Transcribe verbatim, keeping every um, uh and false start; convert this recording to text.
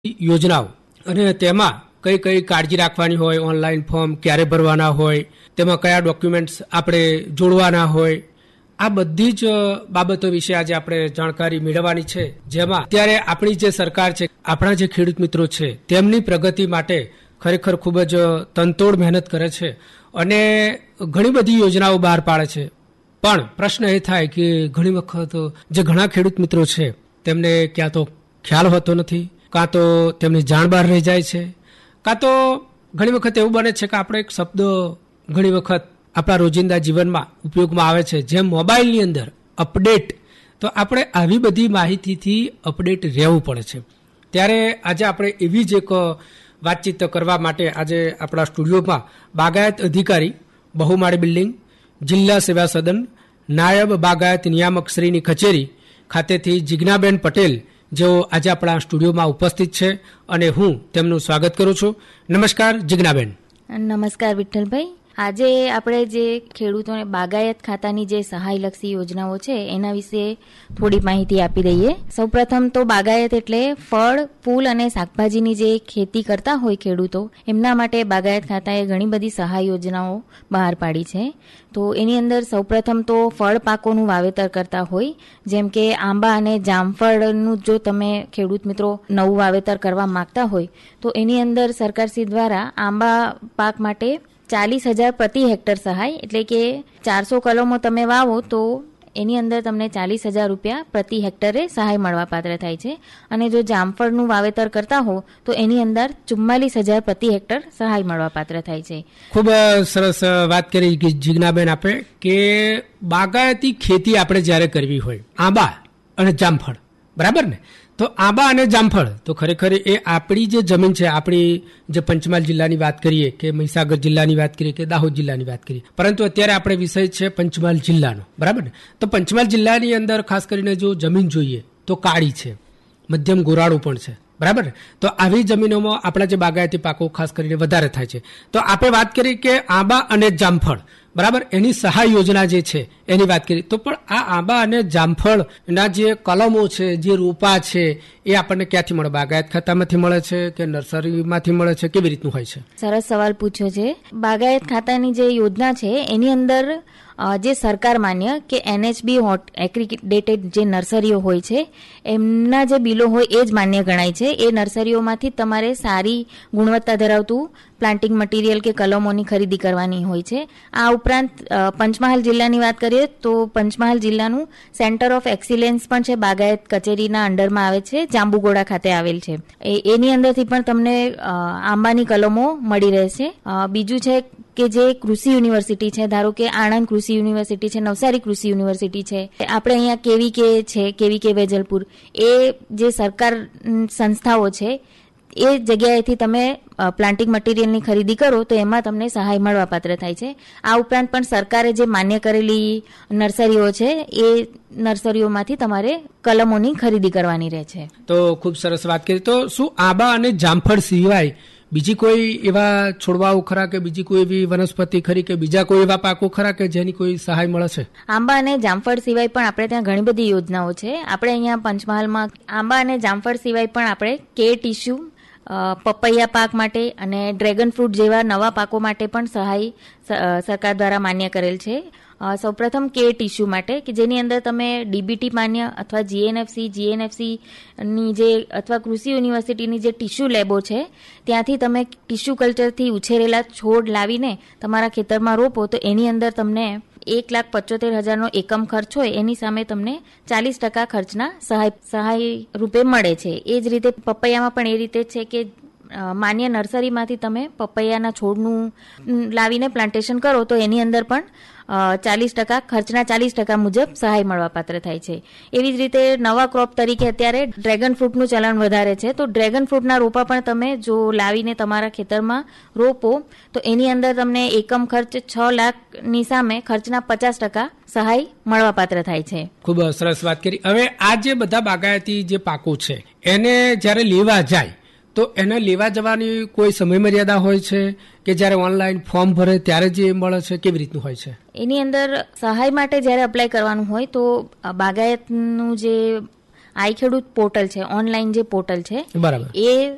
યોજનાઓ અને તેમાં કઈ કઈ કાળજી રાખવાની હોય, ઓનલાઈન ફોર્મ ક્યારે ભરવાના હોય, તેમાં કયા ડોક્યુમેન્ટ્સ આપણે જોડવાના હોય, આ બધી જ બાબતો વિશે આજે આપણે જાણકારી મેળવવાની છે. જેમાં અત્યારે આપણી જે સરકાર છે, આપણા જે ખેડૂત મિત્રો છે, તેમની પ્રગતિ માટે ખરેખર ખૂબ જ તનતોડ મહેનત કરે છે અને ઘણી બધી યોજનાઓ બહાર પાડે છે. પણ પ્રશ્ન એ થાય કે ઘણી વખત જે ઘણા ખેડૂત મિત્રો છે તેમને ક્યાં તો ખ્યાલ હોતો નથી, કાં તો તેમની જાણ બહાર રહી જાય છે, કાં તો ઘણી વખત એવું બને છે કે આપણે એક શબ્દ ઘણી વખત આપણા રોજિંદા જીવનમાં ઉપયોગમાં આવે છે, જેમ મોબાઈલની અંદર અપડેટ. તો આપણે આવી બધી માહિતીથી અપડેટ રહેવું પડે છે. ત્યારે આજે આપણે એવી જ એક વાતચીત કરવા માટે આજે આપણા સ્ટુડિયોમાં બાગાયત અધિકારી, બહુમાળી બિલ્ડિંગ, જિલ્લા સેવા સદન, નાયબ બાગાયત નિયામક શ્રીની કચેરી ખાતેથી જિજ્ઞાબેન પટેલ જેઓ આજે આપણા સ્ટુડિયોમાં ઉપસ્થિત છે અને હું તેમનું સ્વાગત કરું છું. નમસ્કાર જિજ્ઞાબેન. નમસ્કાર વિઠ્ઠલભાઈ. આજે આપણે જે ખેડૂતોને બાગાયત ખાતાની જે સહાયલક્ષી યોજનાઓ છે એના વિશે થોડી માહિતી આપી દઈએ. સૌપ્રથમ તો બાગાયત એટલે ફળ, ફૂલ અને શાકભાજીની જે ખેતી કરતા હોય ખેડૂતો, એમના માટે બાગાયત ખાતાએ ઘણી બધી સહાય યોજનાઓ બહાર પાડી છે. તો એની અંદર સૌપ્રથમ તો ફળ પાકોનું વાવેતર કરતા હોય, જેમ કે આંબા અને જામફળનું જો તમે ખેડૂત મિત્રો નવું વાવેતર કરવા માંગતા હોય તો એની અંદર સરકારશ્રી દ્વારા આંબા પાક માટે ચાલીસ હજાર પ્રતિ હેક્ટર સહાય, એટલે કે ચારસો કલમો તમે વાવો તો એની અંદર તમને ચાલીસ હજાર રૂપિયા પ્રતિ હેક્ટરે સહાય મળવા પાત્ર થાય છે. અને જો જામફળનું વાવેતર કરતા હો તો એની અંદર ચુમ્માલીસ હજાર પ્રતિ હેક્ટર સહાય મળવા પાત્ર થાય છે. ખૂબ સરસ વાત કરી જિજ્ઞાબેન આપે કે બાગાયતી ખેતી આપણે જ્યારે કરવી હોય, આંબા અને જામફળ, બરાબર ને? તો આંબા અને જામફળ તો ખરેખર એ આપણી જે જમીન છે, આપણી જે પંચમહાલ જિલ્લાની વાત કરીએ કે મહીસાગર જિલ્લાની વાત કરીએ કે દાહોદ જિલ્લાની વાત કરીએ, પરંતુ અત્યારે આપણે વિષય છે પંચમહાલ જિલ્લાનો, બરાબર ને? તો પંચમહાલ જિલ્લાની અંદર ખાસ કરીને જો જમીન જોઈએ તો કાળી છે, મધ્યમ ગોરાળું પણ છે, બરાબર ને? તો આવી જમીનોમાં આપણા જે બાગાયતી પાકો ખાસ કરીને વધારે થાય છે. તો આપણે વાત કરી કે આંબા અને જામફળ, બરાબર, એની સહાય યોજના જે છે એની વાત કરી. તો પણ આ આંબા અને જામફળના જે કલમો છે, જે રોપા છે, એ આપણને ક્યાંથી મળે? બાગાયત ખાતામાંથી મળે છે કે નર્સરીમાંથી મળે છે? કેવી રીતનું હોય છે? સરસ સવાલ પૂછ્યો છે. બાગાયત ખાતાની જે યોજના છે એની અંદર જે સરકાર માન્ય કે એનએચબી હોટ એક્રિડેટેડ જે નર્સરીઓ હોય છે એમના જે બિલો હોય એ જ માન્ય ગણાય છે. એ નર્સરીઓમાંથી તમારે સારી ગુણવત્તા ધરાવતું પ્લાન્ટિંગ મટીરિયલ કે કલમોની ખરીદી કરવાની હોય છે. આ ઉપરાંત પંચમહાલ જિલ્લાની વાત કરીએ તો પંચમહાલ જિલ્લાનું સેન્ટર ઓફ એક્સિલન્સ પણ છે, બાગાયત કચેરીના અંડરમાં આવે છે, જાંબુગોડા ખાતે આવેલ છે. એની અંદરથી પણ તમને આંબાની કલમો મળી રહેશે. બીજું છે કે જે કૃષિ યુનિવર્સિટી છે, ધારો કે આણંદ કૃષિ યુનિવર્સિટી છે, નવસારી કૃષિ યુનિવર્સિટી છે, આપણે અહીંયા કેવી કે છે, કેવી કે વેજલપુર, એ જે સરકાર સંસ્થાઓ છે એ જગ્યાએથી તમે પ્લાન્ટિંગ મટીરિયલની ખરીદી કરો તો એમાં તમને સહાય મળવા પાત્ર થાય છે. આ ઉપરાંત પણ સરકારે જે માન્ય કરેલી નર્સરીઓ છે એ નર્સરીઓમાંથી તમારે કલમોની ખરીદી કરવાની રહે છે. તો ખૂબ સરસ વાત કરી. તો શું આંબા અને જામફળ સિવાય બીજી કોઈ એવા છોડવાઓ ખરા કે બીજી કોઈ એવી વનસ્પતિ ખરી કે બીજા કોઈ એવા પાકો ખરા કે જેની કોઈ સહાય મળે છે? આંબા અને જામફળ સિવાય પણ આપણે ત્યાં ઘણી બધી યોજનાઓ છે. આપણે અહીંયા પંચમહાલમાં આંબા અને જામફળ સિવાય પણ આપણે કે ટીસ્યુ, પપૈયા પાક માટે અને ડ્રેગન ફ્રૂટ જેવા નવા પાકો માટે પણ સહાય સરકાર દ્વારા માન્ય કરેલ છે. સૌપ્રથમ કે ટીસ્યુ માટે કે જેની અંદર તમે ડીબીટી માન્ય અથવા જીએનએફસી જીએનએફસીની જે અથવા કૃષિ યુનિવર્સિટીની જે ટીસ્યુ લેબો છે ત્યાંથી તમે ટીસ્યુ કલ્ચરથી ઉછેરેલા છોડ લાવીને તમારા ખેતરમાં રોપો તો એની અંદર તમને એક લાખ પચોતેર હજારનો એકમ ખર્ચ હોય એની સામે તમને ચાલીસ ટકા ખર્ચના સહાય સહાય રૂપે મળે છે. એ જ રીતે પપૈયામાં પણ એ રીતે છે કે માન્ય નર્સરીમાંથી તમે પપૈયાના છોડનું લાવીને પ્લાન્ટેશન કરો તો એની અંદર પણ ચાલીસ ટકા ખર્ચના ચાલીસ ટકા મુજબ સહાય મળવા પાત્ર થાય છે. એવી જ રીતે નવા ક્રોપ તરીકે અત્યારે ડ્રેગન ફ્રૂટનું ચલણ વધારે છે, તો ડ્રેગન ફ્રૂટના રોપા પણ તમે જો લાવીને તમારા ખેતરમાં રોપો તો એની અંદર તમને એકમ ખર્ચ છ લાખની સામે ખર્ચના પચાસ ટકા સહાય મળવા પાત્ર થાય છે. ખૂબ સરસ વાત કરી. હવે આ જે બધા બાગાયતી જે પાકો છે એને જ્યારે લેવા જાય તો એને લેવા જવાની કોઈ સમય મર્યાદા હોય છે કે જ્યારે ઓનલાઈન ફોર્મ ભરે ત્યારે જે મળે છે? કેવી રીતનું હોય છે? એની અંદર સહાય માટે જ્યારે અપ્લાય કરવાનું હોય તો બાગાયતનું જે આઈ ખેડૂત પોર્ટલ છે, ઓનલાઈન જે પોર્ટલ છે, બરાબર, એ